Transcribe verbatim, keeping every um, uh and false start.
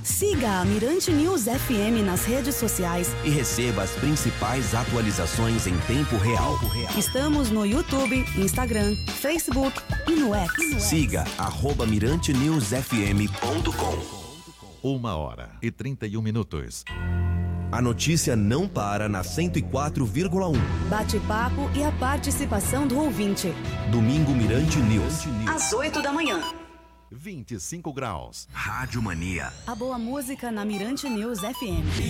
Siga a Mirante News F M nas redes sociais e receba as principais atualizações em tempo real. Estamos no YouTube, Instagram, Facebook e no X. Siga arroba mirante news f m ponto com. Uma hora e trinta e um minutos. A notícia não para na cento e quatro vírgula um. Bate-papo e a participação do ouvinte. Domingo Mirante News. Às oito da manhã. vinte e cinco graus. Rádio Mania. A boa música na Mirante News F M.